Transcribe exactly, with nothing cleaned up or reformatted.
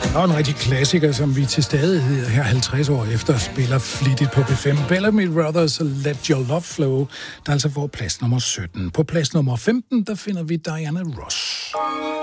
Og en rigtig klassiker, som vi til stadighed her halvtreds år efter spiller flittigt på B fem. Bellamy Brothers og Let Your Love Flow, der altså får plads nummer sytten. På plads nummer femten, der finder vi Diana Ross.